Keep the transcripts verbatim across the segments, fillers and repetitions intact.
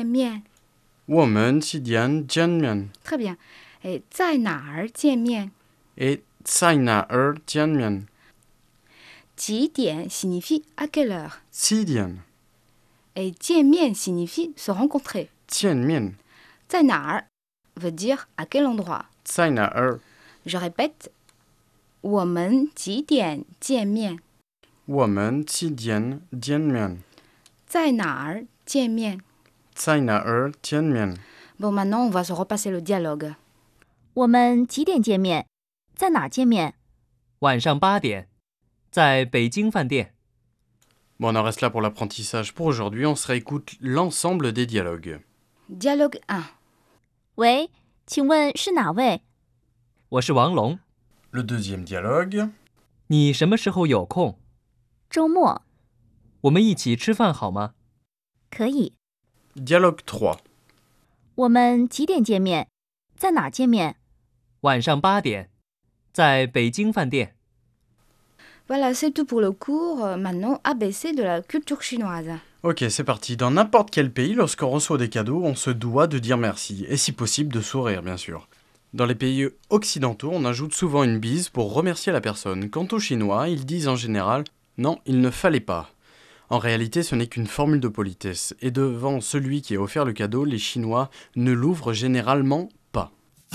见面？ 我们几点见面 Très bien. Et 在哪儿见面？ Et 在哪儿见面几点 signifie à quelle heure. 几点 Et 见面 signifie se rencontrer. 见面在哪儿 veut dire à quel endroit. 在哪儿 Je répète. 我们几点见面？ 我们几点见面在哪儿见面？ 在哪儿见面 Bon, maintenant, on va se repasser le dialogue. 我们几点见面？在哪儿见面？ 晚上八点，在北京饭店。 Bon, on en reste là pour l'apprentissage. Pour aujourd'hui, on se réécoute l'ensemble des dialogues. Dialogue un. 喂，请问是哪位？ 我是王龙， Le deuxième dialogue. 你什么时候有空？ 周末。 我们一起吃饭好吗？ 可以。 Dialogue trois. 我们几点见面？在哪儿见面？ 晚上八点，在北京饭店。 Voilà, c'est tout pour le cours. Euh, Maintenant, A B C de la culture chinoise. Ok, c'est parti. Dans n'importe quel pays, lorsqu'on reçoit des cadeaux, on se doit de dire merci. Et si possible, de sourire, bien sûr. Dans les pays occidentaux, on ajoute souvent une bise pour remercier la personne. Quant aux Chinois, ils disent en général « Non, il ne fallait pas ». En réalité, ce n'est qu'une formule de politesse. Et devant celui qui a offert le cadeau, les Chinois ne l'ouvrent généralement pas.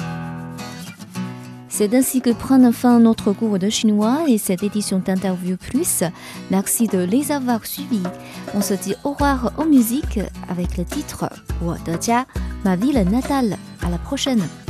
C'est ainsi que prend fin notre cours de chinois et cette édition d'Interview Plus. Merci de les avoir suivis. On se dit au revoir aux musiques avec le titre « 我的家 ma ville natale ». À la prochaine.